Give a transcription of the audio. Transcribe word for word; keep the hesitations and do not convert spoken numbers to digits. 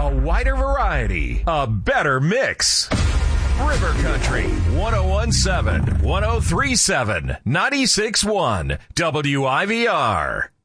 A wider variety, a better mix. River Country, one oh one point seven, one oh three point seven, ninety-six point one, W I V R.